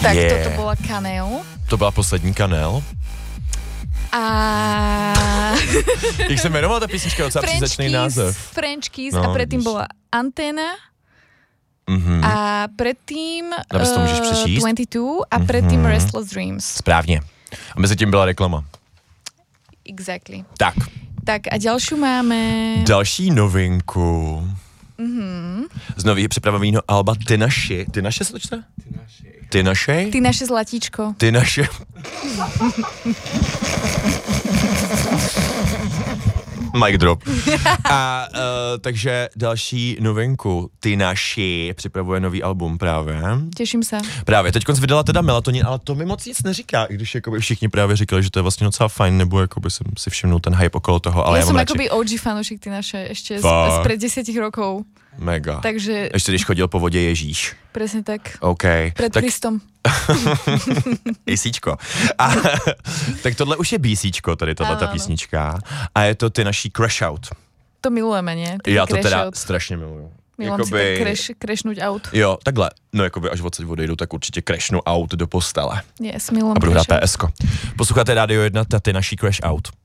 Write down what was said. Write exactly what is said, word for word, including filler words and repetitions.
Tak Yeah. toto bola Kanel. To byla poslední Kanel. A... Jak se jmenovala ta písnička, docela příznačný název. French Kiss No, a predtým vidíš. bola Anténa. Mhm. A predtým Aby si to můžeš přečíst. dvacet dva a predtým Mhm. Restless Dreams. Správně. A mezi tím byla reklama. Exactly. Tak. Tak a ďalšiu máme... Další novinku. Mhm. Z nový připraveného alba Ty naši. Ty naše se to čte? Ty naše. Ty naše? Ty naše zlatíčko. Ty naše. Mic drop. A uh, takže další novinku. Ty naši připravuje nový album právě. Teším sa. Právě, teď vydala teda Melatonin, ale to mi moc nic neříká, i když jakoby všichni právě říkali, že to je vlastně docela fajn, nebo jakoby jsem si všimnul ten hype okolo toho, ale ja já som mám radši. akoby ó gé fanúšik Ty naše ešte z, Fakt? z pred desiatich rokov. Mega. Takže Ještě když chodil po vodě Ježíš. presne tak. OK. Pred Tak Kristom. ACčko. A tak tohle už je BCčko, tady tato ta Áno. písnička. A je to Ty naší Crash Out. To milujeme, nie? Taký Já to crash teda out. strašně miluju. Milám si tak crash, crashnúť aut. Jo, takhle. No jakoby až odsaď odejdu, tak určitě crashnu out do postele. Yes, milám A budu hrát crash out. P S ko. Posloucháte Rádio jedna, Ty naší Crash Out.